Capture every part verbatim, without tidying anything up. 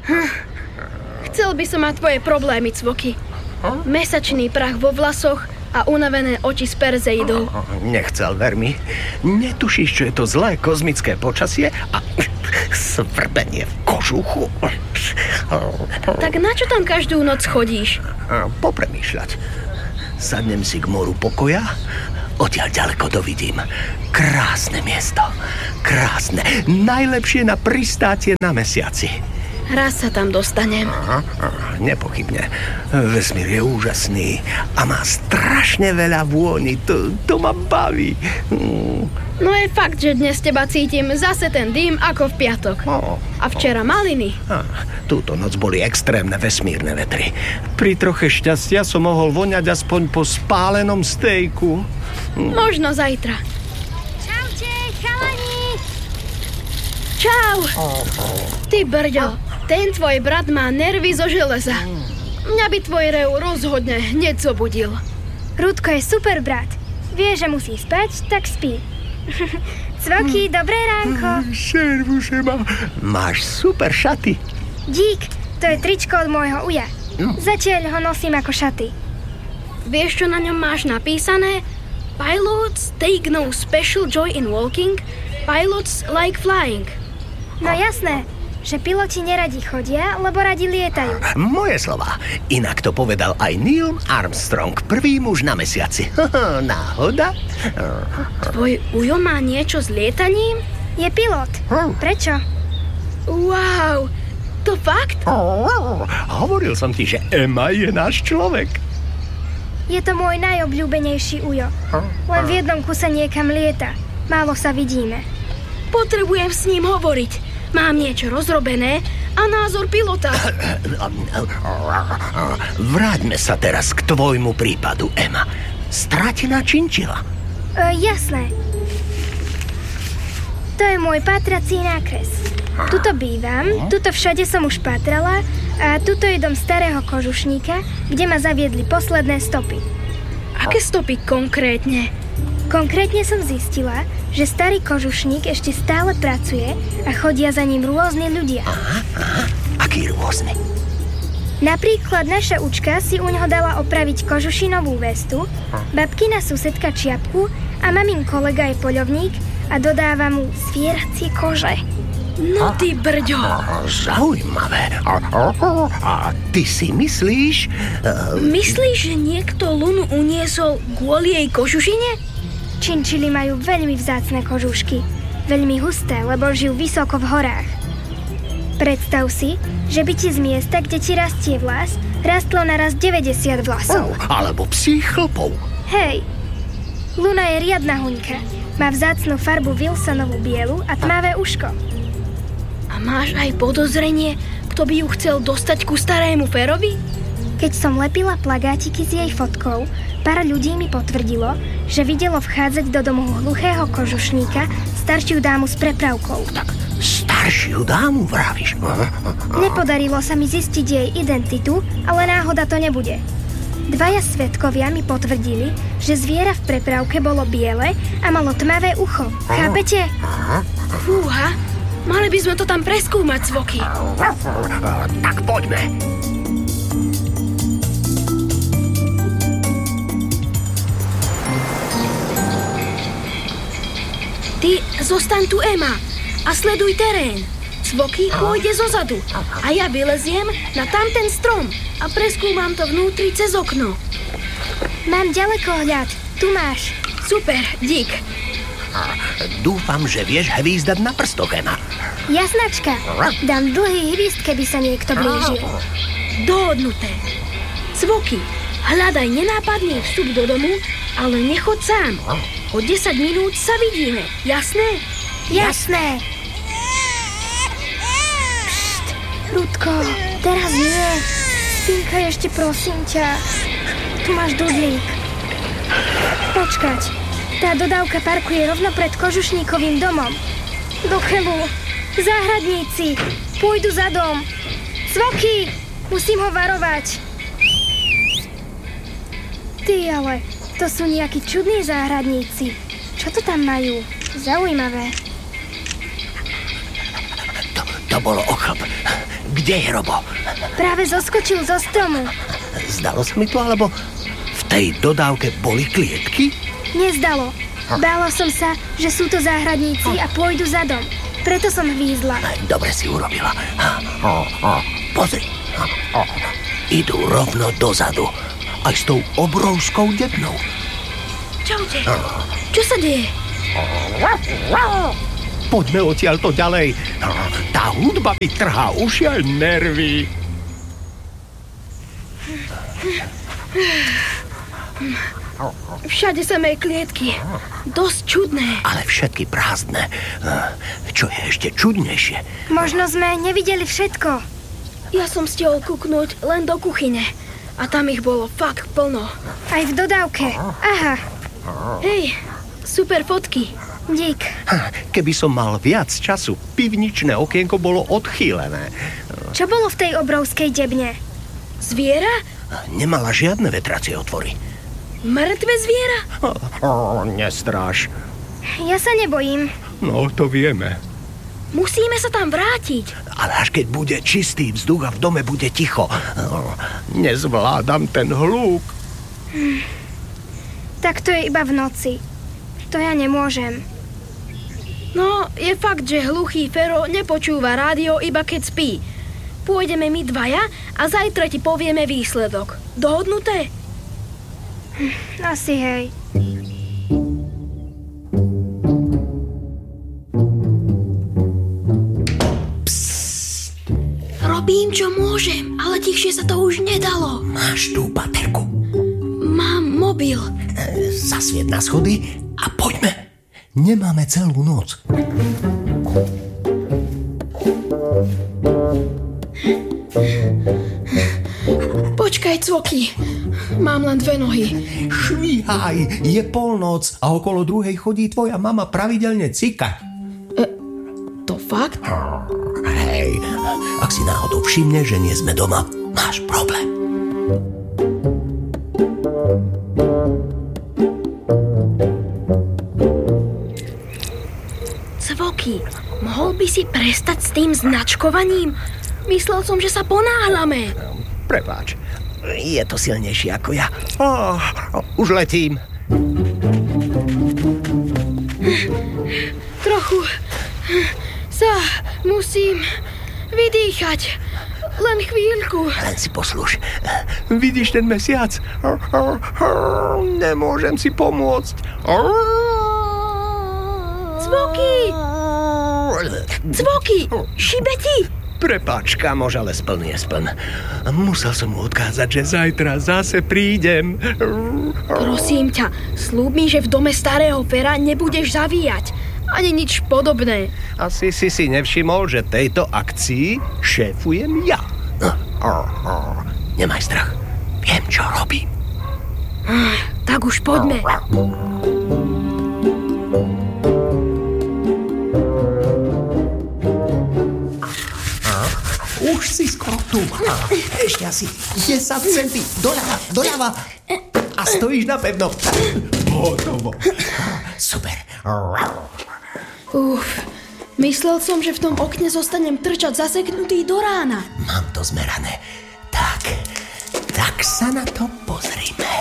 Chcel by som mať tvoje problémy, Cvoky. Mesačný prach vo vlasoch a unavené oči z perzeidov. Nechcel, ver mi. Netušíš, čo je to zlé kozmické počasie a svrbenie v kožuchu. Tak na čo tam každú noc chodíš? Popremýšľať. Sadnem si k moru pokoja, odtiaľ ďaleko dovidím. Krásne miesto. Krásne. Najlepšie na pristátie na mesiaci. Raz sa tam dostanem. Aha, aha, nepochybne. Vesmír je úžasný a má strašne veľa vôni. To, to ma baví. Mm. No je fakt, že dnes teba cítim zase ten dým ako v piatok. Oh, a včera oh. maliny. Ah, túto noc boli extrémne vesmírne vetry. Pri troche šťastia som mohol voňať aspoň po spálenom stejku. Mm. Možno zajtra. Čaute, chalani! Čau! Ty brďo, ten tvoj brat má nervy zo železa. Mňa by tvoj rev rozhodne hneď zobudil. Rudko je super brat. Vie, že musí spať, tak spí. Cvoky, dobré ránko. Servus, Ema. Máš super šaty. Dík, to je tričko od môjho uja. Zatiaľ ho nosím ako šaty. Vieš, čo na ňom máš napísané? Pilots take no special joy in walking. Pilots like flying. No jasné, že piloti neradi chodia, lebo radi lietajú. Moje slova. Inak to povedal aj Neil Armstrong, prvý muž na mesiaci. Náhoda? Tvoj ujo má niečo s lietaním? Je pilot. Prečo? Wow, to fakt? Hovoril som ti, že Ema je náš človek. Je to môj najobľúbenejší ujo. Len v jednom kuse niekam lieta. Málo sa vidíme. Potrebujem s ním hovoriť. Mám niečo rozrobené a názor pilota. Vráťme sa teraz k tvojmu prípadu, Ema. Stratená činčila. E, jasné. To je môj patrací nákres. Tuto bývam, tuto všade som už patrala a tuto je dom starého kožušníka, kde ma zaviedli posledné stopy. Aké stopy konkrétne? Konkrétne som zistila, že starý kožušník ešte stále pracuje a chodia za ním rôzni ľudia. Aha, aha. Aký rôzny? Napríklad naša učka si u ňoho dala opraviť kožušinovú vestu, babkina susedka čiapku a mamin kolega je poľovník a dodáva mu zvieracie kože. No ty brďo. Zaujímavé. A ty si myslíš... Uh... Myslíš, že niekto Lunu uniesol kvôli jej kožušine? Činčily majú veľmi vzácne kožušky. Veľmi husté, lebo žijú vysoko v horách. Predstav si, že by ti z miesta, kde ti rastie vlas, rastlo naraz deväťdesiat vlasov. Oh, alebo psích chlpov. Hej, Luna je riadna huňka. Má vzácnu farbu Wilsonovú bielu a tmavé uško. A máš aj podozrenie, kto by ju chcel dostať ku starému Ferovi? Keď som lepila plagátiky s jej fotkou, pár ľudí mi potvrdilo, že videlo vchádzať do domu hluchého kožušníka staršiu dámu s prepravkou. Tak staršiu dámu vravíš? Nepodarilo sa mi zistiť jej identitu, ale náhoda to nebude. Dvaja svedkovia mi potvrdili, že zviera v prepravke bolo biele a malo tmavé ucho. Chápete? Fúha, mali by sme to tam preskúmať, Cvoky. Tak poďme. Ty zostaň tu, Ema, a sleduj terén. Cvoky pôjde zozadu a ja vyleziem na tamten strom a preskúmam to vnútri cez okno. Mám ďalekohľad. Tu máš. Super, dík. Dúfam, že vieš hvízdať na prstoch, Ema. Jasnačka. Dám dlhý hvízd, keby sa niekto blížil. Dohodnuté. Cvoky, hľadaj nenápadný vstup do domu, ale nechoď sám. O desať minút sa vidíme, jasné? Jasné. Pšt, Rudko, teraz nie. Spinkaj ešte, prosím ťa. Tu máš dudlík. Počkať, tá dodávka parkuje rovno pred kožušníkovým domom. Do chebu, záhradníci, pôjdu za dom. Cvoky, musím ho varovať. Ty ale... To sú nejakí čudní záhradníci. Čo to tam majú? Zaujímavé. To, to bolo ochlb. Kde Kde je Robo? Práve zoskočil zo stromu. Zdalo sa mi to, alebo v tej dodávke boli klietky? Nezdalo. Bála som sa, že sú to záhradníci a pôjdu za dom. Preto som hvízla. Dobre si urobila. Pozri. Idú rovno dozadu. Aj s tou obrovskou debnou. Čaute. Čo sa deje? Poďme odtiaľto ďalej. Tá hudba mi trhá uši aj nervy. Všade samé klietky. Dosť čudné. Ale všetky prázdne. Čo je ešte čudnejšie? Možno sme nevideli všetko. Ja som stihol kúknúť len do kuchyne. A tam ich bolo fakt plno. Aj v dodávke. Aha. Hej, super fotky. Dík. Keby som mal viac času, pivničné okienko bolo odchýlené. Čo bolo v tej obrovskej debne? Zviera? Nemala žiadne vetracie otvory. Mŕtve zviera? Oh, nestráš. Ja sa nebojím. No, to vieme. Musíme sa tam vrátiť. Ale až keď bude čistý vzduch a v dome bude ticho. Oh, nezvládam ten hluk. Hm. Tak to je iba v noci. To ja nemôžem. No, je fakt, že hluchý Fero nepočúva rádio iba keď spí. Pôjdeme my dvaja a zajtra ti povieme výsledok. Dohodnuté? Asi hej. Psst. Robím, čo môžem, ale tichšie sa to už nedalo. Máš tú baterku? Mám mobil. E, zasviet na schody a poďme. Nemáme celú noc. Počkaj, Cvoky. Mám len dve nohy. Švíhaj, je polnoc a okolo druhej chodí tvoja mama pravidelne cikať. E, to fakt? Hej, ak si náhodou všimne, že nie sme doma, máš problém. Cvoky, mohol by si prestať s tým značkovaním? Myslel som, že sa ponáhľame. Prepáč, je to silnejšie ako ja. Oh, už letím. Trochu sa musím vydýchať. Len chvíľku. Len si poslúž. Vidíš ten mesiac? Nemôžem si pomôcť. Cvoky! Cvoky! Šibeti! Prepáč, kamož, ale spln je spln. Musel som mu odkázať, že zajtra zase prídem. Prosím ťa, slúb mi, že v dome starého Fera nebudeš zavíjať. Ani nič podobné. Asi si si nevšimol, že tejto akcii šéfujem ja. Nemaj strach. Viem, čo robím. Tak už poďme. Už si skoro tu. Ešte asi desať centí. Doľava, doľava. A stojíš na pevno. Hotovo. Super. Uf, myslel som, že v tom okne zostanem trčať zaseknutý do rána. Mám to zmerané. Tak, tak sa na to pozrime.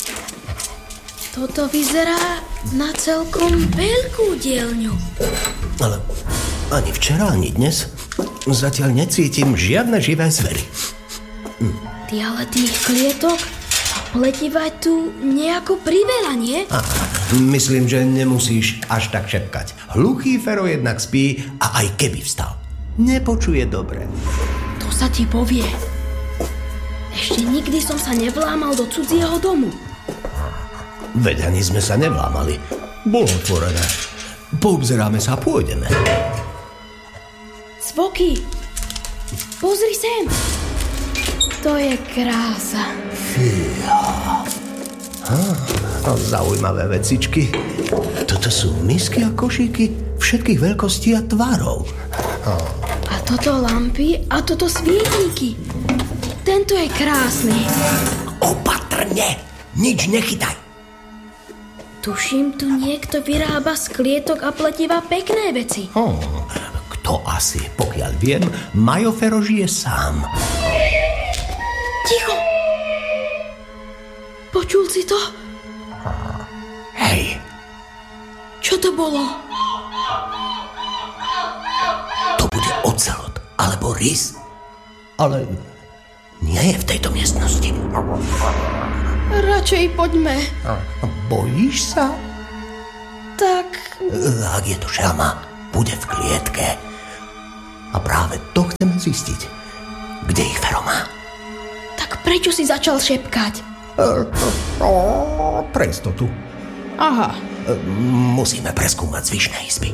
Toto vyzerá na celkom veľkú dielňu. Ale ani včera, ani dnes zatiaľ necítim žiadne živé zvery. Hm. Ty ale tých klietok a pletiva tu nejako priveľa, nie? A, myslím, že nemusíš až tak šepkať. Hluchý Fero jednak spí a aj keby vstal, nepočuje dobre. To sa ti povie. Ešte nikdy som sa nevlámal do cudzieho domu. Veď ani sme sa nevlámali. Bolo otvorené. Poobzeráme sa a pôjdeme. Cvoky, pozri sem. To je krása. Fíha. Ah, zaujímavé vecičky. Toto sú misky a košíky všetkých veľkostí a tvárov. Ah. A toto lampy a toto svietníky. Tento je krásny. Opatrne, nič nechytaj. Tuším, tu niekto vyrába z klietok a pletiva pekné veci. Oh, kto To asi, pokiaľ viem, Majofero žije sám. Ticho! Počul si to? Hej. Čo to bolo? To bude ocelot, alebo rys. Ale nie je v tejto miestnosti. Radšej poďme. Bojíš sa? Tak... Ak je to šelma, bude v klietke. A práve to chceme zistiť. Kde ich Fero má? Tak prečo si začal šepkať? Pre istotu. Aha. Musíme preskúmať zvyšné izby.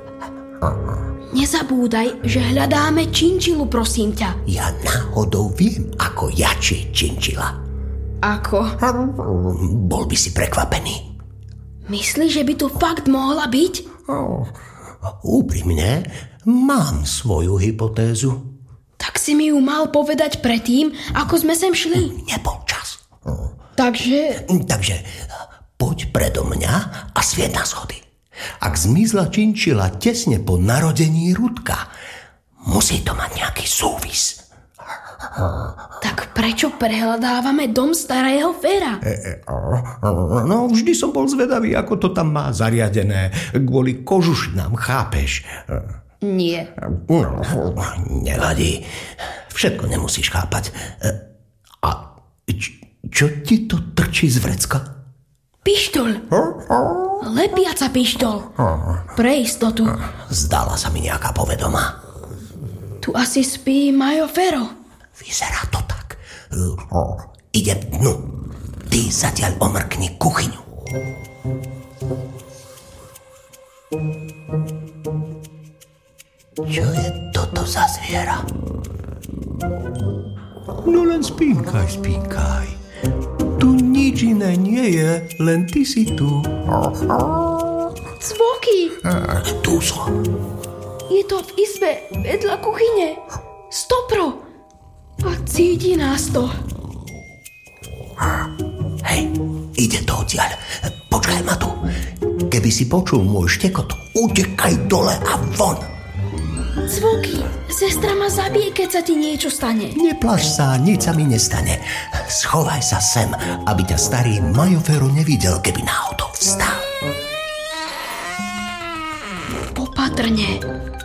Nezabúdaj, že hľadáme činčilu, prosím ťa. Ja náhodou viem, ako jačie činčila. Ako? Bol by si prekvapený. Myslíš, že by tu fakt mohla byť? Úprimne, mám svoju hypotézu. Tak si mi ju mal povedať predtým, ako sme sem šli. Nebol čas. Takže... Takže poď predo mňa a svieť na schody. Ak zmizla činčila tesne po narodení Rudka, musí to mať nejaký súvis. Tak prečo prehľadávame dom starého Fera? No, vždy som bol zvedavý, ako to tam má zariadené. Kvôli kožušinám, chápeš? Nie. No, nevadí. Všetko nemusíš chápať. A č- čo ti to trčí z vrecka? Pištoľ. Lepiaca pištoľ. Pre istotu. Zdala sa mi nejaká povedomá. Tu asi spí Majofero. Vyzerá to tak. Ide dnu. Ty zatiaľ omrkni kuchyňu. Čo je toto za zviera? No len spínkaj, spínkaj. Tu nič iné nie je, len ty si tu. Cvoky! Tu som. Je to v izbe vedľa kuchyne. Stopro! A cíti nás to. Hej, ide to odtiaľ. Počkaj ma tu. Keby si počul môj štekot, utekaj dole a von. Cvoky, sestra ma zabije, keď sa ti niečo stane. Neplaš sa, nič sa mi nestane. Schovaj sa sem, aby ťa starý Majofero nevidel, keby náhodou vstal. Opatrne.